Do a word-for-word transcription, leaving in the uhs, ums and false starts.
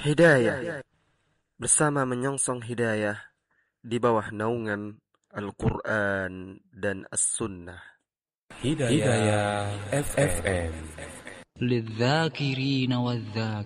Hidayah bersama menyongsong hidayah di bawah naungan Al-Quran dan As-Sunnah. Hidayah F M للذاكرين والذاكرين